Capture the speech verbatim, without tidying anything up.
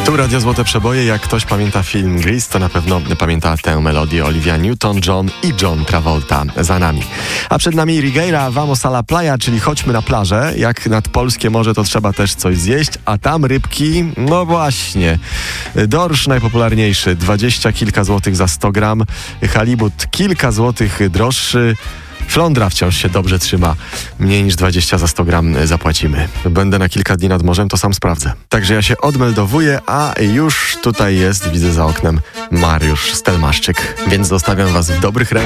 Tu Radio Złote Przeboje. Jak ktoś pamięta film Grease, to na pewno pamięta tę melodię. Olivia Newton-John i John Travolta za nami. A przed nami Rigueira, Vamos a la playa, czyli chodźmy na plażę. Jak nad polskie morze, to trzeba też coś zjeść, a tam rybki, no właśnie. Dorsz najpopularniejszy, dwadzieścia kilka złotych za sto gram. Halibut kilka złotych droższy. Flądra wciąż się dobrze trzyma. Mniej niż dwadzieścia za sto gram zapłacimy. Będę na kilka dni nad morzem, to sam sprawdzę. Także ja się odmeldowuję, a już tutaj jest, widzę za oknem, Mariusz Stelmaszczyk. Więc zostawiam was w dobrych rękach.